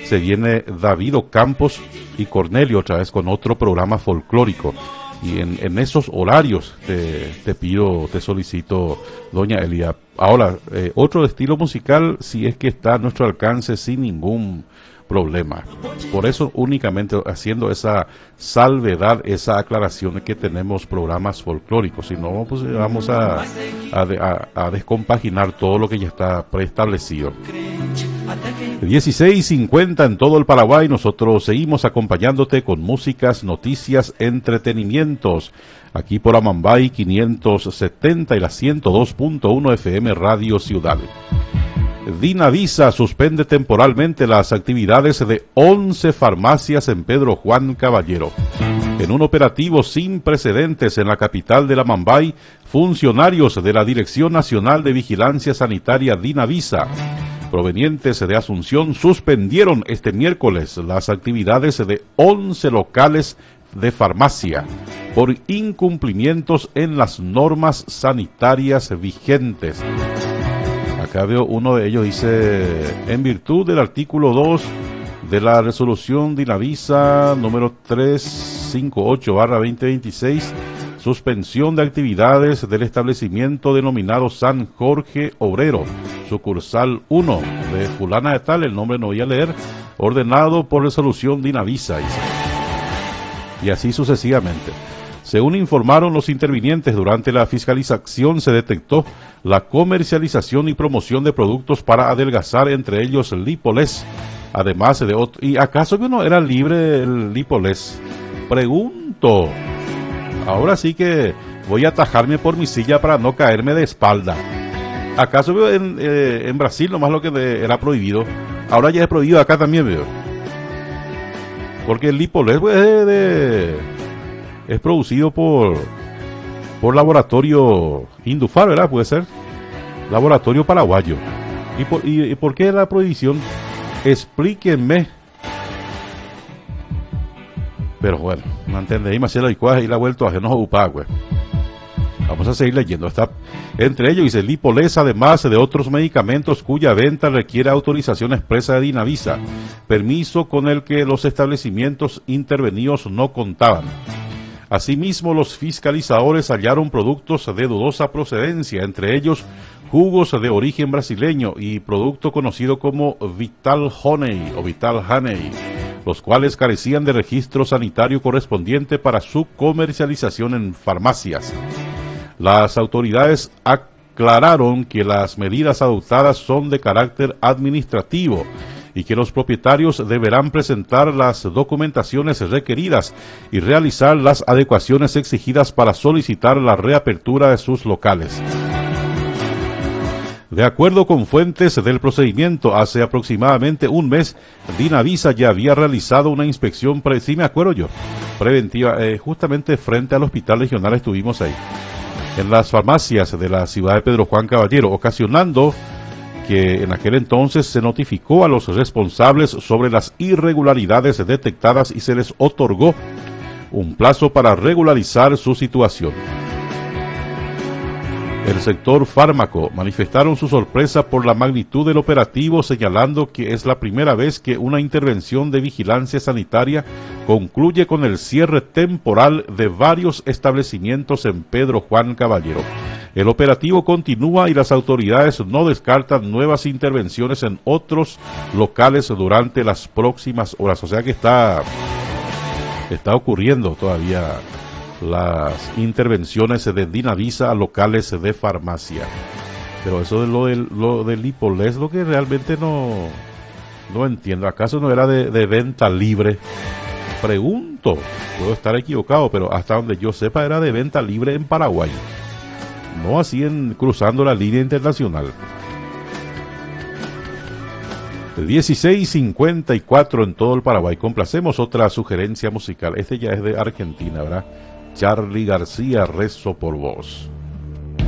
se viene David Campos y Cornelio otra vez con otro programa folclórico. Y en esos horarios te solicito, doña Elia. Ahora, otro estilo musical, si es que está a nuestro alcance sin ningún problema. Por eso únicamente haciendo esa salvedad, esa aclaración de que tenemos programas folclóricos. Si no, pues vamos a descompaginar todo lo que ya está preestablecido. 16:50 en todo el Paraguay. Nosotros seguimos acompañándote con músicas, noticias, entretenimientos. Aquí por Amambay 570 y la 102.1 FM Radio Ciudad. Dinavisa suspende temporalmente las actividades de 11 farmacias en Pedro Juan Caballero. En un operativo sin precedentes en la capital de Amambay, funcionarios de la Dirección Nacional de Vigilancia Sanitaria Dinavisa, provenientes de Asunción, suspendieron este miércoles las actividades de 11 locales de farmacia por incumplimientos en las normas sanitarias vigentes. Acá veo uno de ellos, dice, en virtud del artículo 2 de la resolución Dinavisa número 358/2026, suspensión de actividades del establecimiento denominado San Jorge Obrero, sucursal 1 de fulana de tal, el nombre no voy a leer, ordenado por resolución Dinavisa, dice. Y así sucesivamente. Según informaron los intervinientes, durante la fiscalización se detectó la comercialización y promoción de productos para adelgazar, entre ellos el Lipoles, además de otro. ¿Y acaso que no era libre el Lipoles? Pregunto. Ahora sí que voy a atajarme por mi silla para no caerme de espalda. ¿Acaso veo en Brasil nomás lo que era prohibido? Ahora ya es prohibido acá también, veo. Porque el Lipoles pues, es producido por laboratorio Indufar, ¿verdad? Puede ser. Laboratorio paraguayo. ¿Y por qué la prohibición? Explíquenme. Pero bueno, no entendéis más la licuada y la vuelto a no ocupar, güey. Vamos a seguir leyendo. Está entre ellos dice Lipoles, además de otros medicamentos cuya venta requiere autorización expresa de Dinavisa, permiso con el que los establecimientos intervenidos no contaban. Asimismo, los fiscalizadores hallaron productos de dudosa procedencia, entre ellos jugos de origen brasileño y producto conocido como Vital Honey o Vital Honey, los cuales carecían de registro sanitario correspondiente para su comercialización en farmacias. Las autoridades aclararon que las medidas adoptadas son de carácter administrativo y que los propietarios deberán presentar las documentaciones requeridas y realizar las adecuaciones exigidas para solicitar la reapertura de sus locales. De acuerdo con fuentes del procedimiento, hace aproximadamente un mes, Dinavisa ya había realizado una inspección, preventiva, justamente frente al Hospital Regional estuvimos ahí, en las farmacias de la ciudad de Pedro Juan Caballero, ocasionando que en aquel entonces se notificó a los responsables sobre las irregularidades detectadas y se les otorgó un plazo para regularizar su situación. El sector fármaco manifestaron su sorpresa por la magnitud del operativo, señalando que es la primera vez que una intervención de vigilancia sanitaria concluye con el cierre temporal de varios establecimientos en Pedro Juan Caballero. El operativo continúa y las autoridades no descartan nuevas intervenciones en otros locales durante las próximas horas. O sea que está ocurriendo todavía las intervenciones de Dinavisa a locales de farmacia. Pero eso de lo del Lipoles, lo que realmente no entiendo. ¿Acaso no era de venta libre? Pregunto, puedo estar equivocado, pero hasta donde yo sepa era de venta libre en Paraguay, no así cruzando la línea internacional. 16:54 en todo el Paraguay. Complacemos otra sugerencia musical. Este ya es de Argentina, ¿verdad? Charly García, Rezo por Vos.